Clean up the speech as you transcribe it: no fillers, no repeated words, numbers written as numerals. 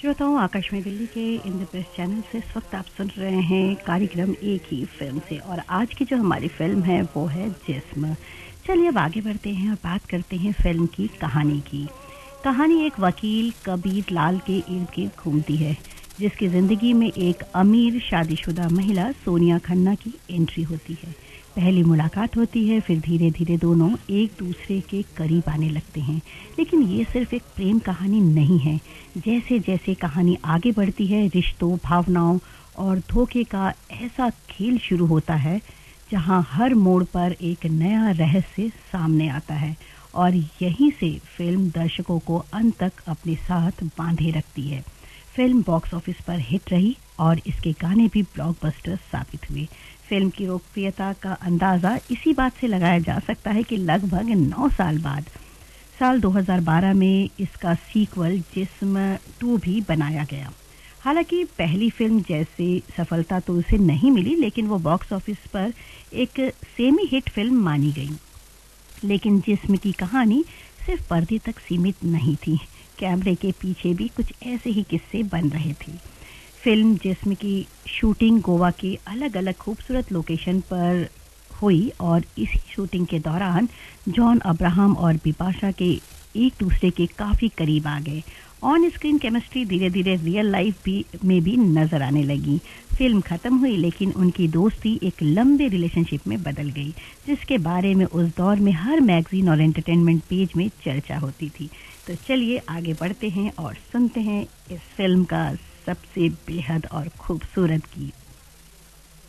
श्रोताओं, आकाशवाणी दिल्ली के इंद्रप्रस्थ चैनल से इस वक्त आप सुन रहे हैं कार्यक्रम एक ही फिल्म से। और आज की जो हमारी फिल्म है वो है जिस्म। चलिए अब आगे बढ़ते हैं और बात करते हैं फिल्म की कहानी की। कहानी एक वकील कबीर लाल के इर्द गिर्द घूमती है, जिसकी जिंदगी में एक अमीर शादीशुदा महिला सोनिया खन्ना की एंट्री होती है। पहली मुलाकात होती है, फिर धीरे धीरे दोनों एक दूसरे के करीब आने लगते हैं। लेकिन ये सिर्फ एक प्रेम कहानी नहीं है। जैसे जैसे कहानी आगे बढ़ती है, रिश्तों, भावनाओं और धोखे का ऐसा खेल शुरू होता है जहां हर मोड़ पर एक नया रहस्य सामने आता है और यहीं से फिल्म दर्शकों को अंत तक अपने साथ बांधे रखती है। फिल्म बॉक्स ऑफिस पर हिट रही और इसके गाने भी ब्लॉकबस्टर साबित हुए। फिल्म की लोकप्रियता का अंदाजा इसी बात से लगाया जा सकता है कि लगभग 9 साल बाद साल 2012 में इसका सीक्वल जिस्म 2 भी बनाया गया। हालांकि पहली फिल्म जैसी सफलता तो उसे नहीं मिली, लेकिन वो बॉक्स ऑफिस पर एक सेमी हिट फिल्म मानी गई। लेकिन जिस्म की कहानी सिर्फ पर्दे तक सीमित नहीं थी। कैमरे के पीछे भी कुछ ऐसे ही किस्से बन रहे थे। फिल्म जिस्म की शूटिंग गोवा के अलग अलग खूबसूरत लोकेशन पर हुई और इसी शूटिंग के दौरान जॉन अब्राहम और बिपाशा के एक दूसरे के काफी करीब आ गए। ऑन स्क्रीन केमिस्ट्री धीरे धीरे रियल लाइफ में भी नजर आने लगी। फिल्म खत्म हुई, लेकिन उनकी दोस्ती एक लंबे रिलेशनशिप में बदल गई, जिसके बारे में उस दौर में हर मैगजीन और एंटरटेनमेंट पेज में चर्चा होती थी। तो चलिए आगे बढ़ते हैं और सुनते हैं इस फिल्म का सबसे बेहद और खूबसूरत गीत।